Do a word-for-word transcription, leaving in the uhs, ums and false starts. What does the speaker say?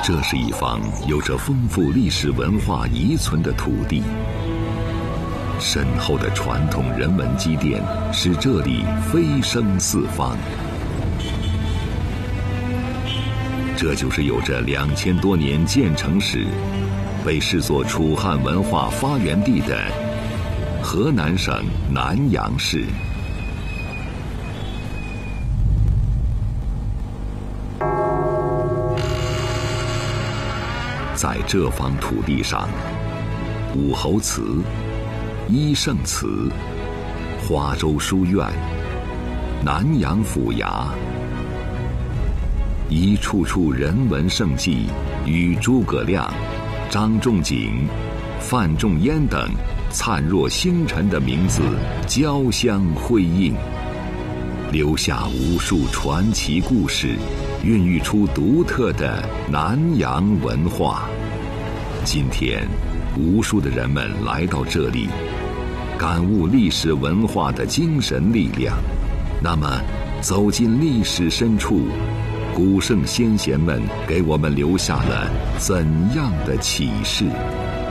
这是一方有着丰富历史文化遗存的土地，深厚的传统人文积淀使这里飞升四方。这就是有着两千多年建成史，被视作楚汉文化发源地的河南省南阳市。在这方土地上，武侯祠、医圣祠、花洲书院、南阳府衙，一处处人文胜迹与诸葛亮、张仲景、范仲淹等灿若星辰的名字交相辉映，留下无数传奇故事，孕育出独特的南阳文化。今天，无数的人们来到这里，感悟历史文化的精神力量。那么，走进历史深处，古圣先贤们给我们留下了怎样的启示？